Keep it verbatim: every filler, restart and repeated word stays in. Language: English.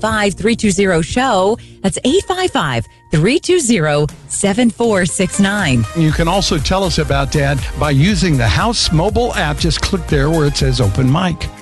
five, three two zero, S H O W. That's eight five five, three two zero, seven four six nine. You can also tell us about Dad by using the House mobile app. Just click there where it says open mic.